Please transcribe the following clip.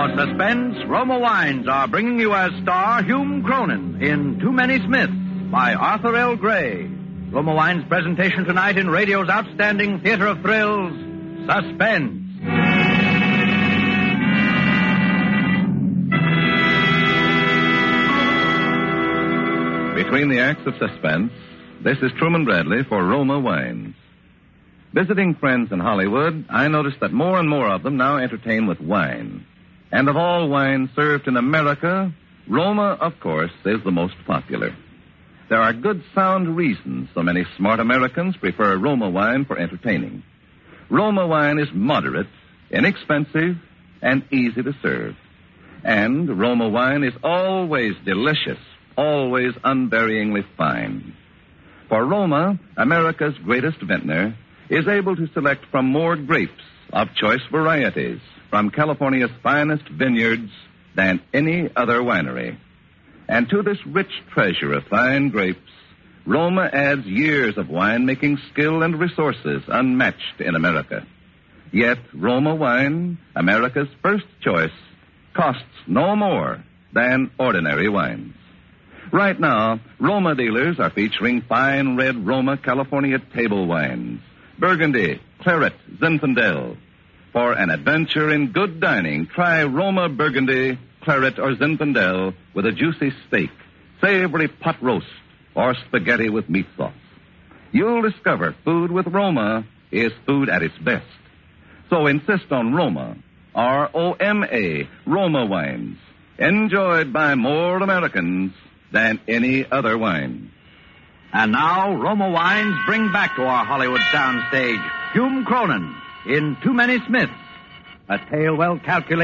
For suspense, Roma Wines are bringing you as star Hume Cronin in Too Many Smiths by Arthur L. Gray. Roma Wines' presentation tonight in radio's outstanding theater of thrills, Suspense. Between the acts of suspense, this is Truman Bradley for Roma Wines. Visiting friends in Hollywood, I noticed that more and more of them now entertain with wine. And of all wines served in America, Roma, of course, is the most popular. There are good, sound reasons so many smart Americans prefer Roma wine for entertaining. Roma wine is moderate, inexpensive, and easy to serve. And Roma wine is always delicious, always unvaryingly fine. For Roma, America's greatest vintner, is able to select from more grapes of choice varieties from California's finest vineyards than any other winery. And to this rich treasure of fine grapes, Roma adds years of winemaking skill and resources unmatched in America. Yet Roma wine, America's first choice, costs no more than ordinary wines. Right now, Roma dealers are featuring fine red Roma California table wines, Burgundy, Claret, Zinfandel. For an adventure in good dining, try Roma Burgundy, Claret, or Zinfandel with a juicy steak, savory pot roast, or spaghetti with meat sauce. You'll discover food with Roma is food at its best. So insist on Roma, R-O-M-A, Roma wines, enjoyed by more Americans than any other wine. And now, Roma Wines bring back to our Hollywood soundstage Hume Cronin in Too Many Smiths, a tale well calculated